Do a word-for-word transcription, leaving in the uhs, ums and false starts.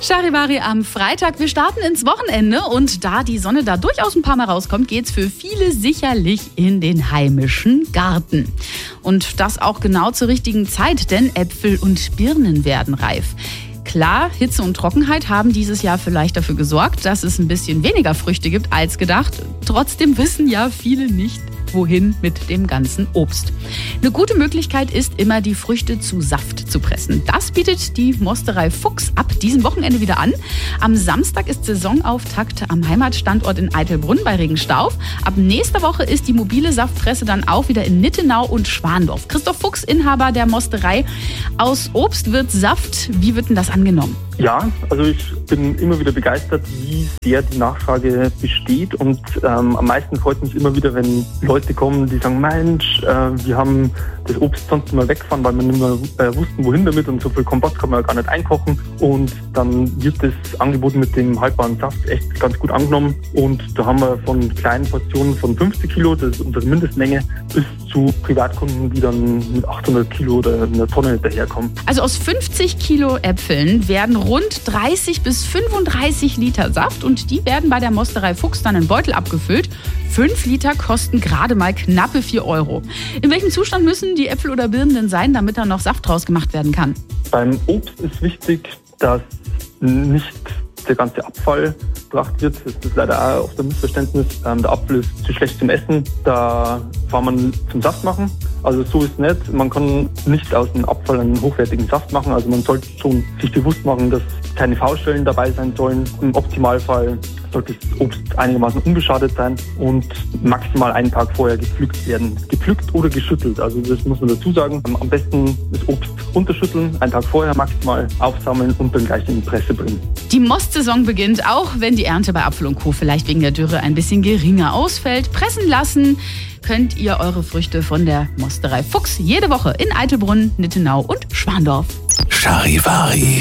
Charivari am Freitag. Wir starten ins Wochenende und da die Sonne da durchaus ein paar Mal rauskommt, geht's für viele sicherlich in den heimischen Garten. Und das auch genau zur richtigen Zeit, denn Äpfel und Birnen werden reif. Klar, Hitze und Trockenheit haben dieses Jahr vielleicht dafür gesorgt, dass es ein bisschen weniger Früchte gibt als gedacht. Trotzdem wissen ja viele nicht, wohin mit dem ganzen Obst. Eine gute Möglichkeit ist immer, die Früchte zu Saft zu pressen. Das bietet die Mosterei Fuchs ab diesem Wochenende wieder an. Am Samstag ist Saisonauftakt am Heimatstandort in Eitelbrunn bei Regenstauf. Ab nächster Woche ist die mobile Saftpresse dann auch wieder in Nittenau und Schwandorf. Christoph Fuchs, Inhaber der Mosterei. Aus Obst wird Saft. Wie wird denn das angenommen? Ja, also ich bin immer wieder begeistert, wie sehr die Nachfrage besteht und ähm, am meisten freut mich immer wieder, wenn Leute kommen, die sagen, Mensch, äh, wir haben das Obst sonst immer weggefahren, weil wir nicht mehr äh, wussten, wohin damit und so viel Kompott kann man ja gar nicht einkochen und dann wird das Angebot mit dem haltbaren Saft echt ganz gut angenommen und da haben wir von kleinen Portionen von fünfzig Kilo, das ist unsere Mindestmenge, bis zu Privatkunden, die dann mit achthundert Kilo oder einer Tonne daherkommen. Also aus fünfzig Kilo Äpfeln werden rund dreißig bis fünfunddreißig Liter Saft und die werden bei der Mosterei Fuchs dann in Beutel abgefüllt. Fünf Liter kosten gerade mal knappe vier Euro. In welchem Zustand müssen die Äpfel oder Birnen denn sein, damit da noch Saft draus gemacht werden kann? Beim Obst ist wichtig, dass nicht der ganze Abfall gebracht wird. Das ist leider auch oft ein Missverständnis. Ähm, der Apfel ist zu schlecht zum Essen. Da kann man zum Saft machen. Also so ist es nicht. Man kann nicht aus dem Abfall einen hochwertigen Saft machen. Also man sollte schon sich bewusst machen, dass keine V-Stellen dabei sein sollen. Im Optimalfall sollte das Obst einigermaßen unbeschadet sein und maximal einen Tag vorher gepflückt werden. Gepflückt oder geschüttelt, also das muss man dazu sagen. Am besten das Obst unterschütteln, einen Tag vorher maximal aufsammeln und dann gleich in die Presse bringen. Die Mostsaison beginnt, auch wenn die Ernte bei Apfel und Co. vielleicht wegen der Dürre ein bisschen geringer ausfällt. Pressen lassen könnt ihr eure Früchte von der Mosterei Fuchs jede Woche in Eitelbrunn, Nittenau und Schwandorf. Charivari.